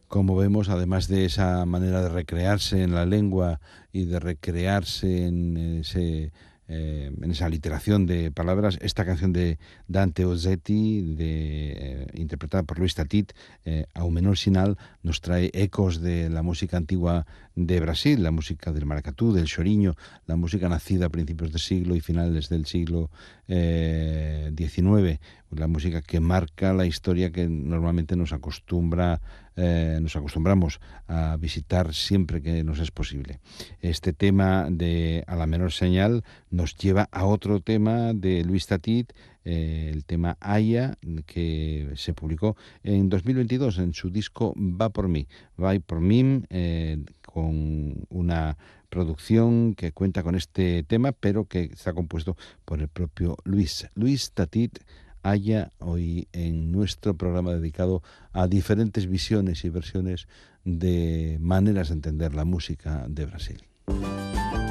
Como vemos, además de esa manera de recrearse en la lengua y de recrearse en esa literación de palabras, esta canción de Dante Ozzetti, interpretada por Luis Tatit, Ao menor sinal, nos trae ecos de la música antigua de Brasil, la música del maracatú, del chorinho, la música nacida a principios del siglo y finales del siglo XIX, la música que marca la historia que normalmente nos acostumbramos a visitar siempre que nos es posible. Este tema de A la menor señal nos lleva a otro tema de Luis Tatit, el tema Aya, que se publicó en 2022 en su disco Va por mí, con una producción que cuenta con este tema, pero que está compuesto por el propio Luis Tatit. Haya hoy en nuestro programa dedicado a diferentes visiones y versiones de maneras de entender la música de Brasil.